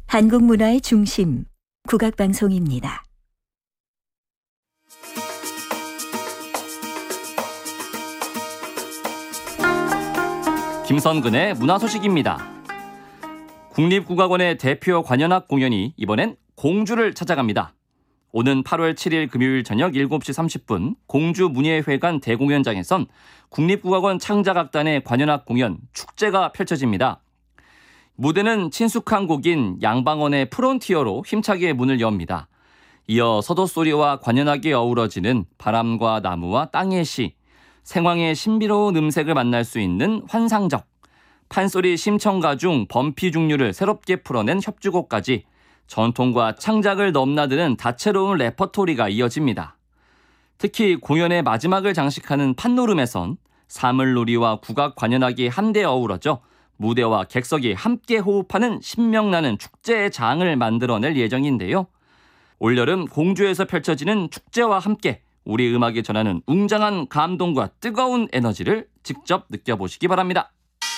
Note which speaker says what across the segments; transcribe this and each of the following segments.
Speaker 1: 한국 문화의 중심, 국악방송입니다.
Speaker 2: 김선근의 문화소식입니다. 국립국악원의 대표 관현악 공연이 이번엔 공주를 찾아갑니다. 오는 8월 7일 금요일 저녁 7시 30분 공주문예회관 대공연장에선 국립국악원 창작악단의 관현악 공연 축제가 펼쳐집니다. 무대는 친숙한 곡인 양방원의 프론티어로 힘차게 문을 엽니다. 이어 서도소리와 관현악이 어우러지는 바람과 나무와 땅의 시, 생황의 신비로운 음색을 만날 수 있는 환상적, 판소리 심청가 중 범피 중류를 새롭게 풀어낸 협주곡까지 전통과 창작을 넘나드는 다채로운 레퍼토리가 이어집니다. 특히 공연의 마지막을 장식하는 판노름에선 사물놀이와 국악 관현악이 한데 어우러져 무대와 객석이 함께 호흡하는 신명나는 축제의 장을 만들어낼 예정인데요. 올여름 공주에서 펼쳐지는 축제와 함께 우리 음악이 전하는 웅장한 감동과 뜨거운 에너지를 직접 느껴보시기 바랍니다.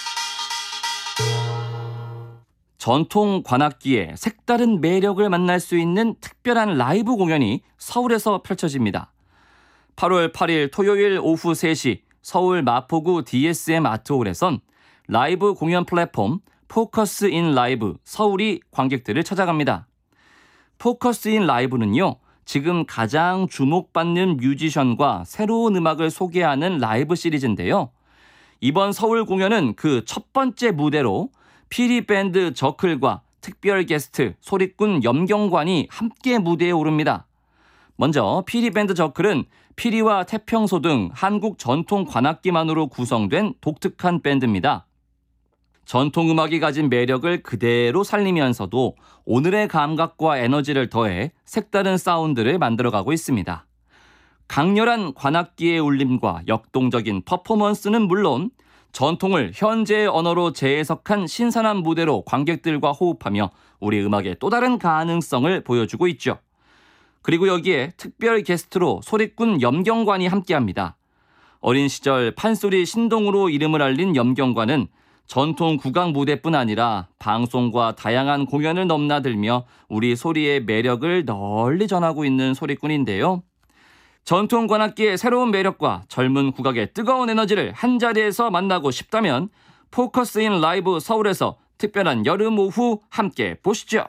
Speaker 2: 전통 관악기의 색다른 매력을 만날 수 있는 특별한 라이브 공연이 서울에서 펼쳐집니다. 8월 8일 토요일 오후 3시 서울 마포구 DSM 아트홀에선 라이브 공연 플랫폼 포커스 인 라이브 서울이 관객들을 찾아갑니다. 포커스 인 라이브는요, 지금 가장 주목받는 뮤지션과 새로운 음악을 소개하는 라이브 시리즈인데요. 이번 서울 공연은 그 첫 번째 무대로 피리 밴드 저클과 특별 게스트 소리꾼 염경관이 함께 무대에 오릅니다. 먼저 피리 밴드 저클은 피리와 태평소 등 한국 전통 관악기만으로 구성된 독특한 밴드입니다. 전통 음악이 가진 매력을 그대로 살리면서도 오늘의 감각과 에너지를 더해 색다른 사운드를 만들어가고 있습니다. 강렬한 관악기의 울림과 역동적인 퍼포먼스는 물론 전통을 현재의 언어로 재해석한 신선한 무대로 관객들과 호흡하며 우리 음악의 또 다른 가능성을 보여주고 있죠. 그리고 여기에 특별 게스트로 소리꾼 염경관이 함께합니다. 어린 시절 판소리 신동으로 이름을 알린 염경관은 전통 국악 무대뿐 아니라 방송과 다양한 공연을 넘나들며 우리 소리의 매력을 널리 전하고 있는 소리꾼인데요. 전통 관악기의 새로운 매력과 젊은 국악의 뜨거운 에너지를 한자리에서 만나고 싶다면 포커스 인 라이브 서울에서 특별한 여름 오후 함께 보시죠.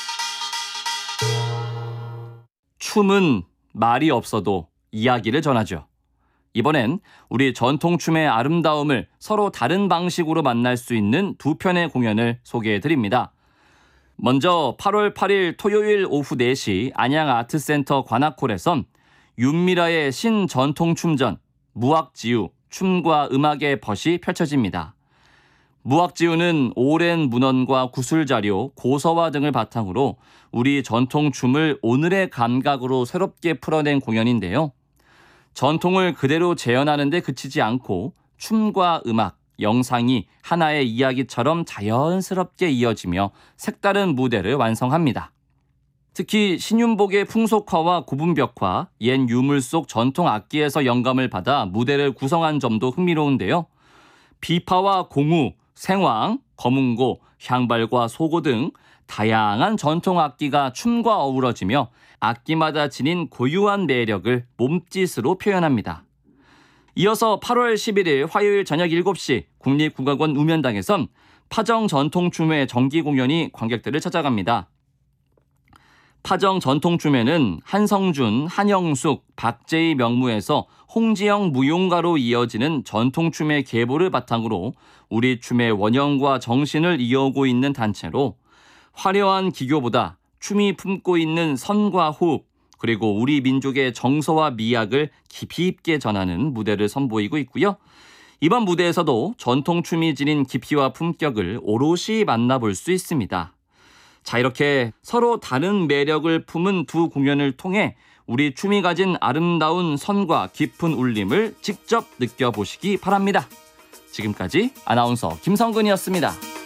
Speaker 2: 춤은 말이 없어도 이야기를 전하죠. 이번엔 우리 전통춤의 아름다움을 서로 다른 방식으로 만날 수 있는 두 편의 공연을 소개해드립니다. 먼저 8월 8일 토요일 오후 4시 안양아트센터 관악홀에선 윤미라의 신전통춤전 무학지우 춤과 음악의 벗이 펼쳐집니다. 무학지우는 오랜 문헌과 구술자료, 고서화 등을 바탕으로 우리 전통춤을 오늘의 감각으로 새롭게 풀어낸 공연인데요. 전통을 그대로 재현하는 데 그치지 않고 춤과 음악, 영상이 하나의 이야기처럼 자연스럽게 이어지며 색다른 무대를 완성합니다. 특히 신윤복의 풍속화와 고분벽화, 옛 유물 속 전통 악기에서 영감을 받아 무대를 구성한 점도 흥미로운데요. 비파와 공우, 생황, 거문고, 향발과 소고 등 다양한 전통 악기가 춤과 어우러지며 악기마다 지닌 고유한 매력을 몸짓으로 표현합니다. 이어서 8월 11일 화요일 저녁 7시 국립국악원 우면당에선 파정 전통춤의 정기 공연이 관객들을 찾아갑니다. 파정 전통춤에는 한성준, 한영숙, 박재희 명무에서 홍지영 무용가로 이어지는 전통춤의 계보를 바탕으로 우리 춤의 원형과 정신을 이어오고 있는 단체로 화려한 기교보다 춤이 품고 있는 선과 호흡, 그리고 우리 민족의 정서와 미학을 깊이 있게 전하는 무대를 선보이고 있고요. 이번 무대에서도 전통춤이 지닌 깊이와 품격을 오롯이 만나볼 수 있습니다. 자, 이렇게 서로 다른 매력을 품은 두 공연을 통해 우리 춤이 가진 아름다운 선과 깊은 울림을 직접 느껴보시기 바랍니다. 지금까지 아나운서 김성근이었습니다.